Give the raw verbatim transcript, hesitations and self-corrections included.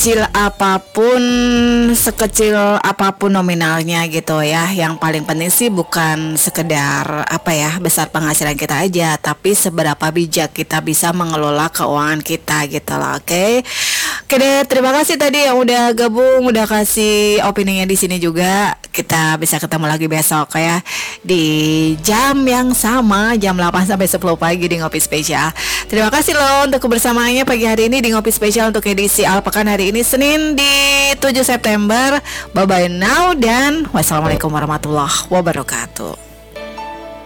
sekecil apapun, sekecil apapun nominalnya gitu ya. Yang paling penting sih bukan sekedar apa ya besar penghasilan kita aja, tapi seberapa bijak kita bisa mengelola keuangan kita gitu lah. Oke, oke deh. Terima kasih tadi yang udah gabung, udah kasih opininya di sini juga. Kita bisa ketemu lagi besok ya di jam yang sama, jam delapan sampai sepuluh pagi di Ngopi Spesial. Terima kasih loh untuk kebersamaannya pagi hari ini di Ngopi Spesial untuk edisi Alpekan hari ini Senin di tujuh September. Bye bye now dan wassalamualaikum warahmatullahi wabarakatuh.